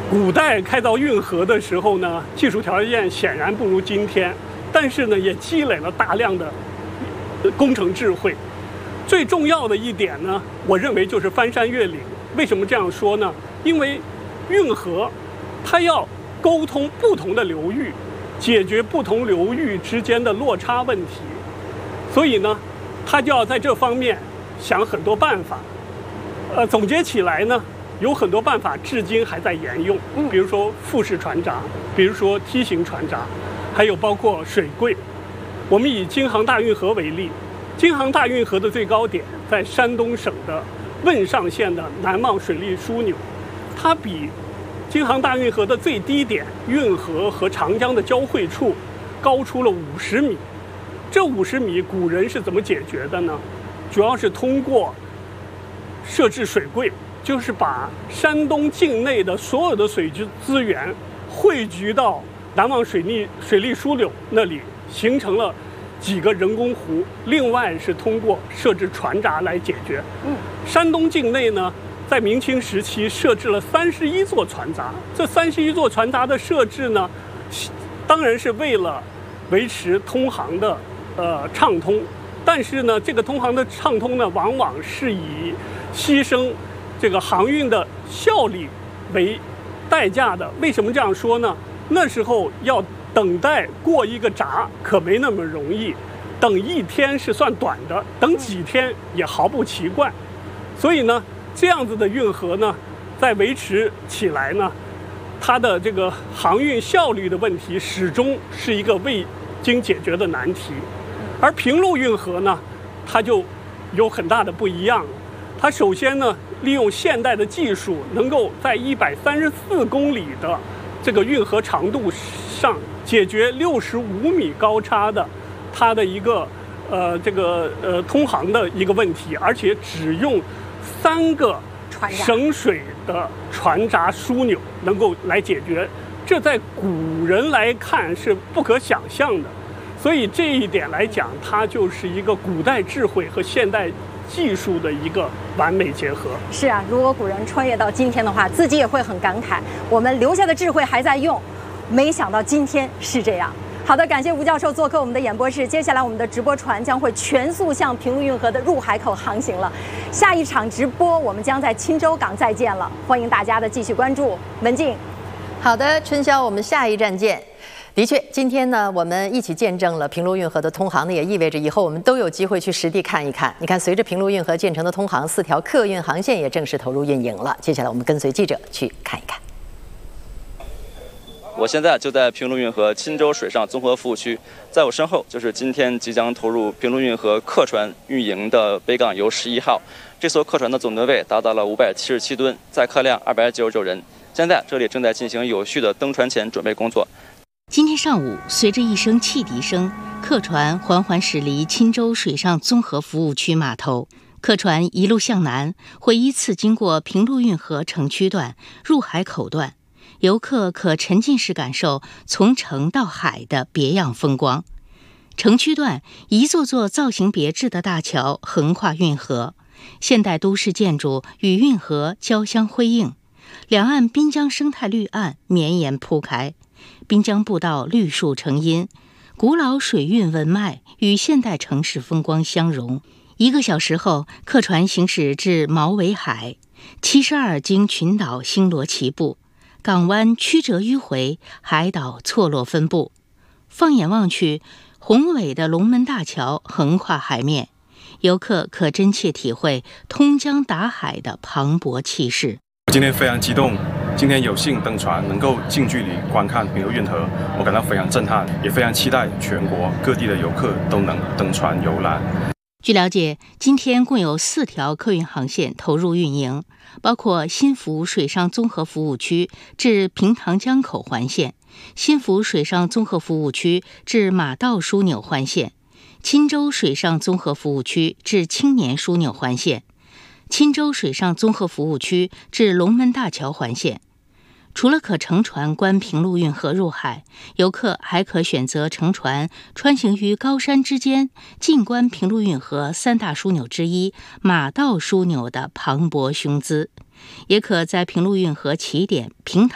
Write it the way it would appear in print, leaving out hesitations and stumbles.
古代开凿运河的时候呢，技术条件显然不如今天，但是呢，也积累了大量的工程智慧。最重要的一点呢，我认为就是翻山越岭。为什么这样说呢？因为运河它要沟通不同的流域，解决不同流域之间的落差问题，所以呢，它就要在这方面想很多办法。总结起来呢，有很多办法至今还在沿用，比如说复式船闸，比如说梯形船闸，还有包括水柜。我们以京杭大运河为例，京杭大运河的最高点在山东省的汶上县的南望水利枢纽，它比京杭大运河的最低点运河和长江的交汇处高出了50米。这50米古人是怎么解决的呢？主要是通过设置水柜，就是把山东境内的所有的水资源汇聚到南望水利枢纽那里，形成了几个人工湖。另外是通过设置船闸来解决。山东境内呢，在明清时期设置了31座船闸。这31座船闸的设置呢，当然是为了维持通航的畅通，但是呢，这个通航的畅通呢，往往是以牺牲这个航运的效率为代价的。为什么这样说呢？那时候要等待过一个闸可没那么容易，等1天是算短的，等几天也毫不奇怪。所以呢，这样子的运河呢，在维持起来呢，它的这个航运效率的问题始终是一个未经解决的难题。而平陆运河呢，它就有很大的不一样了。它首先呢，利用现代的技术，能够在134公里的这个运河长度上解决65米高差的它的一个通航的一个问题，而且只用3个省水的船闸枢纽能够来解决，这在古人来看是不可想象的。所以这一点来讲，它就是一个古代智慧和现代技术的一个完美结合。 是啊，如果古人穿越到今天的话，自己也会很感慨，我们留下的智慧还在用，没想到今天是这样。好的，感谢吴教授做客我们的演播室。接下来我们的直播船将会全速向平陆运河的入海口航行了。下一场直播我们将在钦州港再见了，欢迎大家的继续关注。文静。 好的，春宵，我们下一站见。的确，今天呢，我们一起见证了平陆运河的通航呢，也意味着以后我们都有机会去实地看一看。你看，随着平陆运河建成的通航，4条客运航线也正式投入运营了。接下来，我们跟随记者去看一看。 我现在就在平陆运河钦州水上综合服务区，在我身后就是今天即将投入平陆运河客船运营的北港游11号。这艘客船的总吨位达到了577吨，载客量299人。现在这里正在进行有序的登船前准备工作。 今天上午，随着一声汽笛声，客船缓缓驶离钦州水上综合服务区码头。客船一路向南，会依次经过平陆运河城区段、入海口段，游客可沉浸式感受从城到海的别样风光。城区段，一座座造型别致的大桥横跨运河，现代都市建筑与运河交相辉映，两岸滨江生态绿岸绵延铺开。滨江步道绿树成荫，古老水运文脉与现代城市风光相融。1个小时后，客船行驶至毛尾海，72经群岛星罗棋布，港湾曲折迂回，海岛错落分布。放眼望去，宏伟的龙门大桥横跨海面，游客可真切体会通江达海的磅礴气势。 今天非常激动，今天有幸登船，能够近距离观看平陆运河，我感到非常震撼，也非常期待全国各地的游客都能登船游览。 据了解，今天共有4条客运航线投入运营，包括新福水上综合服务区至平塘江口环线、新福水上综合服务区至马道枢纽环线、钦州水上综合服务区至青年枢纽环线、钦州水上综合服务区至龙门大桥环线。除了可乘船观平陆运河入海，游客还可选择乘船穿行于高山之间，静观平陆运河3大枢纽之一马道枢纽的磅礴雄姿，也可在平陆运河起点平塘